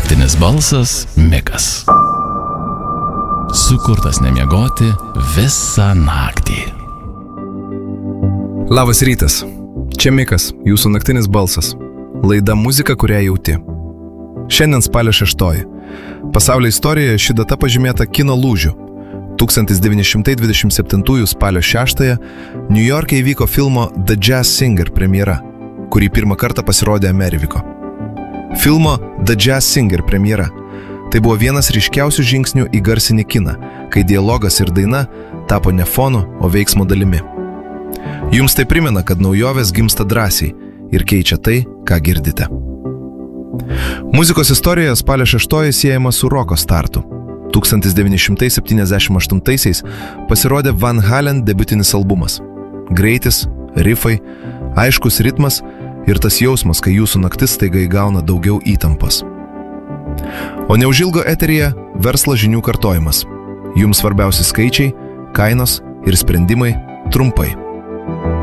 naktinis balsas Mikas. Sukurtas nemiegoti visą naktį. Labas rytas. Čia Mikas, jūsų naktinis balsas. Laida muzika, kurią jauti. Šiandien spalio 6. Pasaulio istorijoje ši data pažymėta kino lūžiu. 1927 spalio 6 New York'e įvyko filmo The Jazz Singer premjera, kurį pirmą kartą pasirodė Ameriko. Filmo The Jazz Singer premjera tai buvo vienas ryškiausių žingsnių į garsinį kiną, kai dialogas ir daina tapo ne fonu, o veiksmo dalimi. Jums tai primena, kad naujovės gimsta drąsiai ir keičia tai, ką girdite. Muzikos istorijoje spalio 6 siejama su roko startu. 1978 pasirodė Van Halen debiutinis albumas. Greitis, riffai, aiškus ritmas ir tas jausmas, kai jūsų naktis staiga įgauna daugiau įtampos. O neužilgo eteryje verslo žinių kartojimas. Jums svarbiausi skaičiai, kainos ir sprendimai trumpai.